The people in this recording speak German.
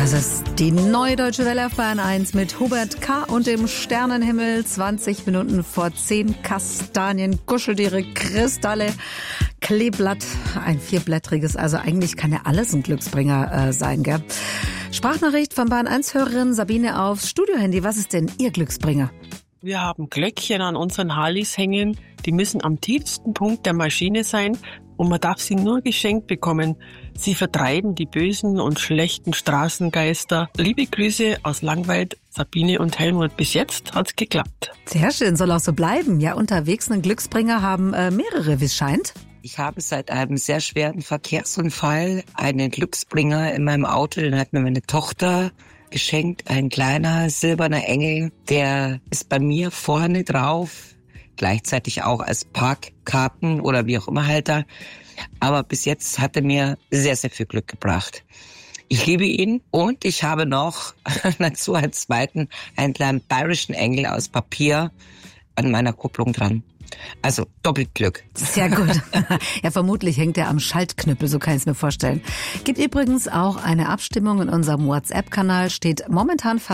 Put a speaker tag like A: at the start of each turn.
A: Das ist die Neue Deutsche Welle auf Bayern 1 mit Hubert K. und dem Sternenhimmel. 20 Minuten vor 10. Kastanien, Kuscheltiere, Kristalle, Kleeblatt, ein vierblättriges. Also eigentlich kann ja alles ein Glücksbringer sein, gell? Sprachnachricht von Bayern 1-Hörerin Sabine aufs Studiohandy. Was ist denn Ihr Glücksbringer?
B: Wir haben Glöckchen an unseren Harleys hängen. Die müssen am tiefsten Punkt der Maschine sein und man darf sie nur geschenkt bekommen. Sie vertreiben die bösen und schlechten Straßengeister. Liebe Grüße aus Langweid, Sabine und Helmut. Bis jetzt hat's geklappt.
A: Sehr schön, soll auch so bleiben. Ja, unterwegs einen Glücksbringer haben mehrere, wie es scheint.
C: Ich habe seit einem sehr schweren Verkehrsunfall einen Glücksbringer in meinem Auto. Den hat mir meine Tochter geschenkt. Ein kleiner silberner Engel. Der ist bei mir vorne drauf. Gleichzeitig auch als Parkkarten oder wie auch immer Halter. Aber bis jetzt hat er mir sehr, sehr viel Glück gebracht. Ich liebe ihn und ich habe noch dazu als zweiten einen kleinen bayerischen Engel aus Papier an meiner Kupplung dran. Also doppelt Glück.
A: Sehr gut. Ja, vermutlich hängt er am Schaltknüppel, so kann ich es mir vorstellen. Gibt übrigens auch eine Abstimmung in unserem WhatsApp-Kanal, steht momentan fast